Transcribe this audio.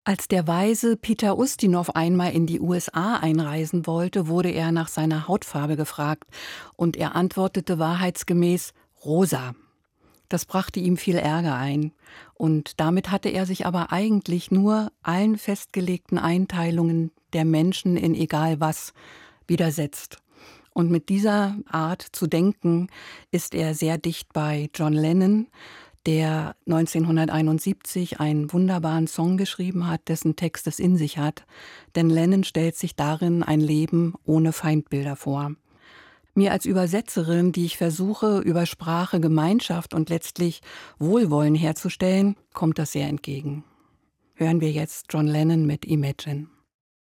Als der Weise Peter Ustinov einmal in die USA einreisen wollte, wurde er nach seiner Hautfarbe gefragt und er antwortete wahrheitsgemäß rosa. Das brachte ihm viel Ärger ein und damit hatte er sich aber eigentlich nur allen festgelegten Einteilungen der Menschen in egal was widersetzt. Und mit dieser Art zu denken ist er sehr dicht bei John Lennon, der 1971 einen wunderbaren Song geschrieben hat, dessen Text es in sich hat. Denn Lennon stellt sich darin ein Leben ohne Feindbilder vor. Mir als Übersetzerin, die ich versuche, über Sprache Gemeinschaft und letztlich Wohlwollen herzustellen, kommt das sehr entgegen. Hören wir jetzt John Lennon mit Imagine.